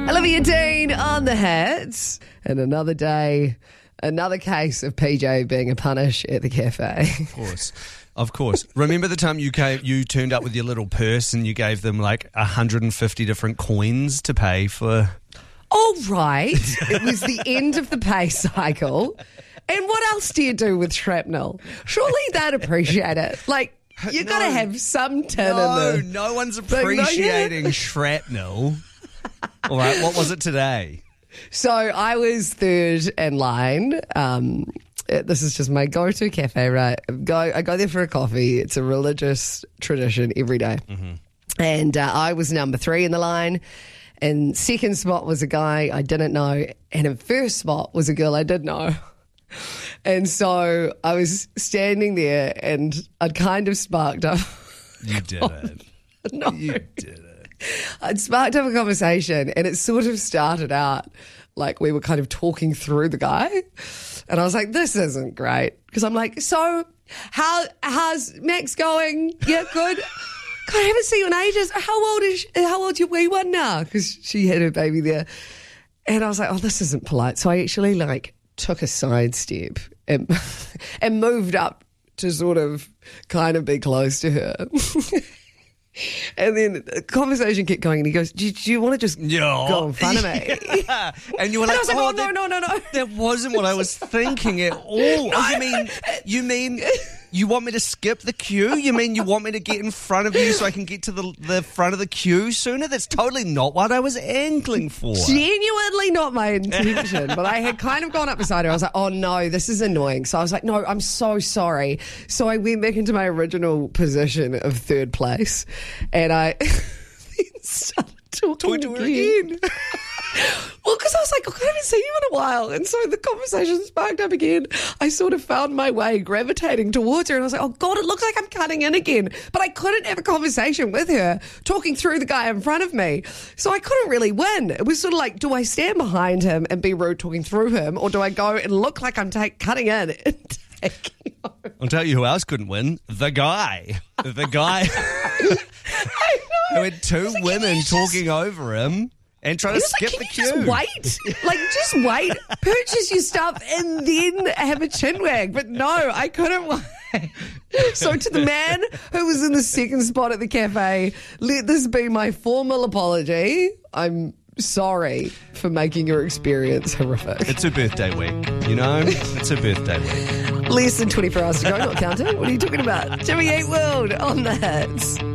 Olivia Dean on the hits. And another day, another case of PJ being a punish at the cafe. Of course. Remember the time you turned up with your little purse and you gave them like 150 different coins to pay for? All right. It was the end of the pay cycle. And what else do you do with shrapnel? Surely they'd appreciate it. Like, you got to have some tin in there. No one's appreciating shrapnel. All right, what was it today? So I was third in line. This is just my go-to cafe, right? I go there for a coffee. It's a religious tradition every day. Mm-hmm. And I was number 3 in the line. And second spot was a guy I didn't know. And in first spot was a girl I did know. And so I was standing there and I'd kind of sparked up. You did it. No. You did it. I'd sparked up a conversation and it sort of started out like we were kind of talking through the guy. And I was like, this isn't great. Because I'm like, so how's Max going? Yeah, good. God, I haven't seen you in ages. How old's your wee one now? Because she had her baby there. And I was like, oh, this isn't polite. So I actually took a sidestep and moved up to sort of kind of be close to her. And then the conversation kept going and he goes, do you want to just go in front of me? Yeah. And you were like, I was like, no. That wasn't what I was thinking at all. No. Oh, you mean you want me to skip the queue? You mean you want me to get in front of you so I can get to the front of the queue sooner? That's totally not what I was angling for. Genuinely not my intention, but I had kind of gone up beside her. I was like, oh no, this is annoying. So I was like, no, I'm so sorry. So I went back into my original position of third place and I then started talking to her again. Well, because I was like, I haven't seen you in a while. And so the conversation sparked up again. I sort of found my way gravitating towards her. And I was like, oh, God, it looks like I'm cutting in again. But I couldn't have a conversation with her talking through the guy in front of me. So I couldn't really win. It was sort of like, do I stand behind him and be rude talking through him? Or do I go and look like I'm cutting in and taking over? I'll tell you who else couldn't win. The guy. The guy who had two women talking over him. And try to skip the queue. Just wait. Just wait. Purchase your stuff and then have a chinwag. But no, I couldn't wait. So to the man who was in the second spot at the cafe, let this be my formal apology. I'm sorry for making your experience horrific. It's her birthday week, you know? It's her birthday week. Less than 24 hours to go, not counting. What are you talking about? Jimmy Eat World on the hits.